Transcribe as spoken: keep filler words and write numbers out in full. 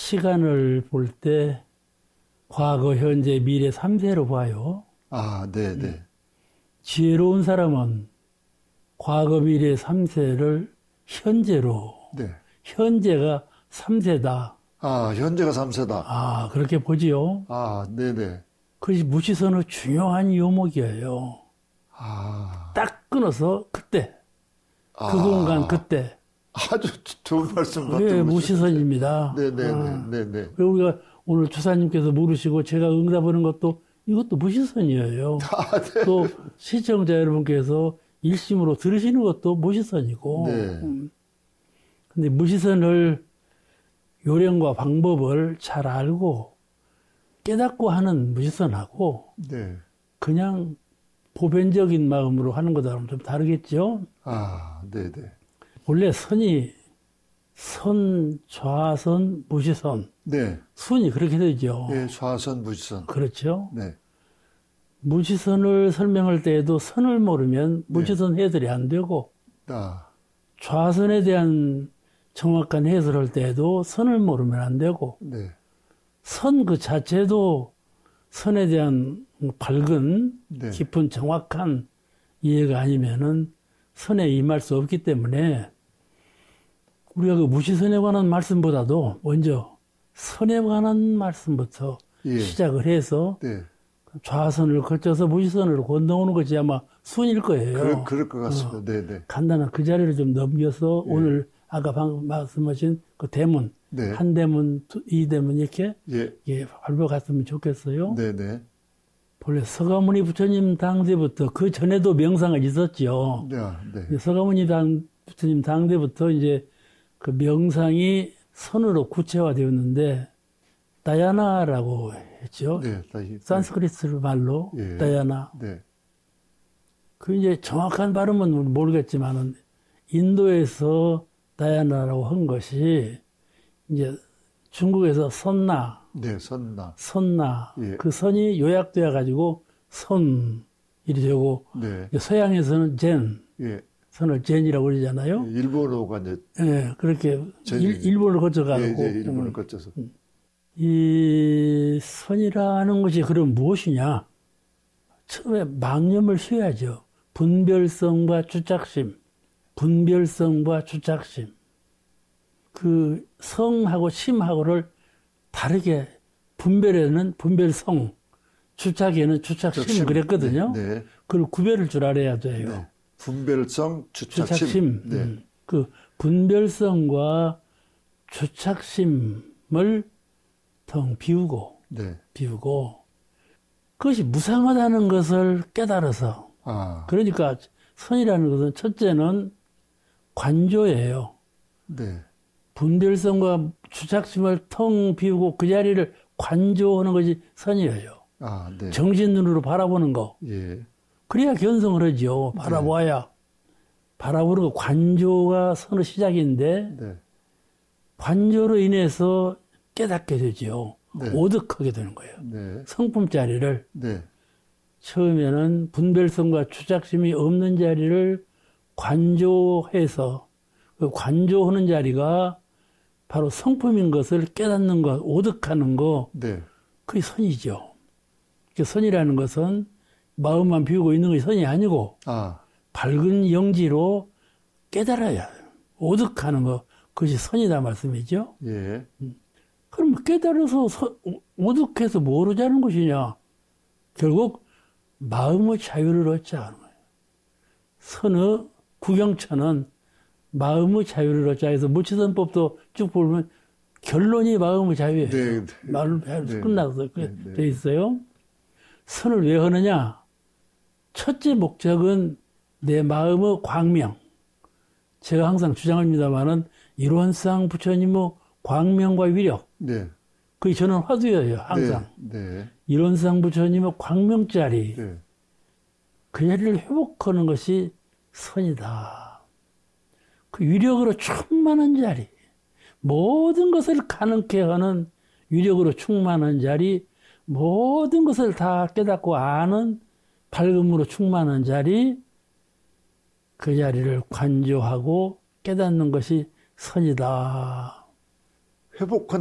시간을 볼 때 과거, 현재, 미래 삼 세로 봐요. 아, 네, 네. 지혜로운 사람은 과거, 미래 삼 세를 현재로, 네. 현재가 삼 세다. 아, 현재가 삼 세다. 아, 그렇게 보지요. 아, 네네. 그것이 무시선의 중요한 요목이에요. 아. 딱 끊어서 그때, 아. 그 공간 그때. 아주 좋은 말씀 그게 같은 무시선입니다. 네네네. 아. 네네. 그리고 우리가 오늘 주사님께서 물으시고 제가 응답하는 것도 이것도 무시선이에요. 아, 네. 또 시청자 여러분께서 일심으로 들으시는 것도 무시선이고. 네. 음. 근데 무시선을 요령과 방법을 잘 알고 깨닫고 하는 무시선하고 네. 그냥 보편적인 마음으로 하는 것하고는 좀 다르겠죠. 아, 네네. 원래 선이 선, 좌선, 무시선. 네. 순이 그렇게 되죠. 예, 좌선, 무시선. 그렇죠. 네. 무시선을 설명할 때에도 선을 모르면 무시선 해설이 안 되고 아, 좌선에 대한 정확한 해설할 때에도 선을 모르면 안 되고 네. 선 그 자체도 선에 대한 밝은 네. 깊은 정확한 이해가 아니면은 선에 임할 수 없기 때문에 우리가 그 무시선에 관한 말씀보다도 먼저 선에 관한 말씀부터 예. 시작을 해서 네. 좌선을 거쳐서 무시선으로 건너오는 것이 아마 순일 거예요. 그럴, 그럴 것 같습니다. 어, 네네. 간단한 그 자리를 좀 넘겨서 예. 오늘 아까 방금 말씀하신 그 대문, 네. 한 대문, 두, 이 대문 이렇게 예. 예, 밟아갔으면 좋겠어요. 네네. 본래 서가모니 부처님 당대부터 그 전에도 명상가 있었죠. 네. 네. 서가모니 당, 부처님 당대부터 이제 그 명상이 선으로 구체화되었는데 다야나라고 했죠. 네. 다시. 산스크리트 말로 예. 다야나. 네. 그 이제 정확한 발음은 모르겠지만은 인도에서 다야나라고 한 것이 이제 중국에서 선나, 네. 선나. 선나. 예. 그 선이 요약되어 가지고 선 이리 되고 네. 서양에서는 젠, 예. 선을 젠이라고 그러잖아요. 일본어가 이제. 예, 그렇게 젠. 일, 일본을 거쳐가고 예, 이제 일본을 음. 거쳐서. 이 선이라는 것이 그럼 무엇이냐? 처음에 망념을 쉬어야죠. 분별성과 주착심, 분별성과 주착심. 그 성하고 심하고를 다르게 분별에는 분별성, 주착에는 주착심, 주착심. 그랬거든요. 네, 네. 그걸 구별을 줄 알아야 돼요. 네. 분별성, 주착심. 주착심. 네. 음. 그 분별성과 주착심을 텅 비우고, 네. 비우고, 그것이 무상하다는 것을 깨달아서, 아. 그러니까 선이라는 것은 첫째는 관조예요. 네. 분별성과 주착심을 텅 비우고 그 자리를 관조하는 것이 선이에요. 아, 네. 정신 눈으로 바라보는 거. 예. 그래야 견성을 하죠. 바라보아야. 바라보는 거 관조가 선의 시작인데 네. 관조로 인해서 깨닫게 되죠. 네. 오득하게 되는 거예요. 네. 성품 자리를 네. 처음에는 분별성과 주착심이 없는 자리를 관조해서 그 관조하는 자리가 바로 성품인 것을 깨닫는 것, 오득하는 거, 네. 그게 선이죠. 그 선이라는 것은 마음만 비우고 있는 것이 선이 아니고 아. 밝은 영지로 깨달아야 해요. 오득하는 거, 그것이 선이다 말씀이죠. 예. 그럼 깨달아서 서, 오득해서 뭘 하자는 것이냐? 결국 마음의 자유를 얻자는 거예요. 선의 구경천은 마음의 자유를 얻자 해서 무치선법도 쭉 보면 결론이 마음의 자유예요. 네, 네. 말로 네, 끝나서 네, 네. 돼 있어요. 선을 왜 하느냐? 첫째 목적은 내 마음의 광명. 제가 항상 주장합니다만은 일원상 부처님의 광명과 위력. 네. 그게 저는 화두예요. 항상. 네. 네. 일원상 부처님의 광명자리. 네. 그 자리를 회복하는 것이 선이다. 그 위력으로 충만한 자리. 모든 것을 가능케 하는 위력으로 충만한 자리. 모든 것을 다 깨닫고 아는 밝음으로 충만한 자리. 그 자리를 관조하고 깨닫는 것이 선이다. 회복한